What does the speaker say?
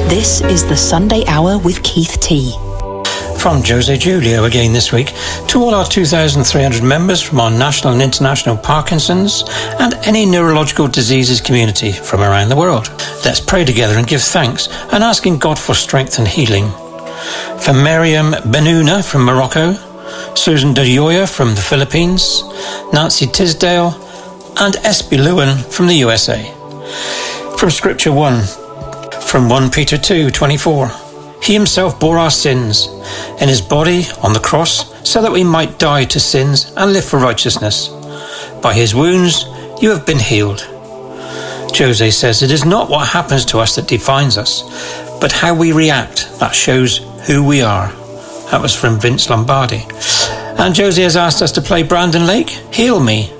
This is the Sunday Hour with Keith T. From Jose Julio again this week to all our 2,300 members from our national and international Parkinson's and any neurological diseases community from around the world. Let's pray together and give thanks and asking God for strength and healing. For Miriam Benuna from Morocco, Susan Doyoya from the Philippines, Nancy Tisdale and Espy Lewin from the USA. From Scripture 1, from 1 Peter 2:24. He himself bore our sins in his body on the cross so that we might die to sins and live for righteousness. By his wounds you have been healed. Jose says it is not what happens to us that defines us, but how we react that shows who we are. That was from Vince Lombardi. And Jose has asked us to play Brandon Lake, Heal Me.